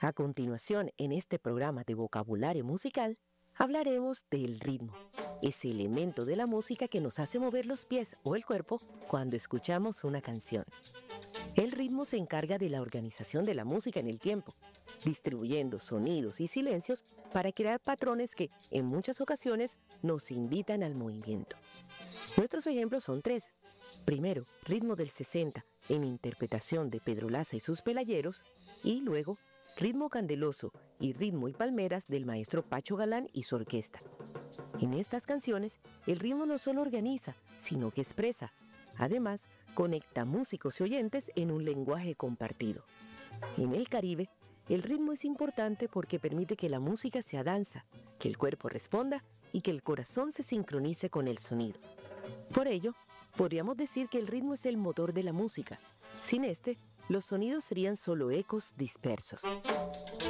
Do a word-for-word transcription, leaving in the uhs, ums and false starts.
A continuación, en este programa de vocabulario musical, hablaremos del ritmo, ese elemento de la música que nos hace mover los pies o el cuerpo cuando escuchamos una canción. El ritmo se encarga de la organización de la música en el tiempo, distribuyendo sonidos y silencios para crear patrones que, en muchas ocasiones, nos invitan al movimiento. Nuestros ejemplos son tres. Primero, ritmo del sesenta, en interpretación de Pedro Laza y sus Pelayeros, y luego, ritmo candeloso y ritmo y palmeras del maestro Pacho Galán y su orquesta. En estas canciones, el ritmo no solo organiza, sino que expresa. Además, conecta músicos y oyentes en un lenguaje compartido. En el Caribe, el ritmo es importante porque permite que la música sea danza, que el cuerpo responda y que el corazón se sincronice con el sonido. Por ello, podríamos decir que el ritmo es el motor de la música. Sin este, los sonidos serían solo ecos dispersos.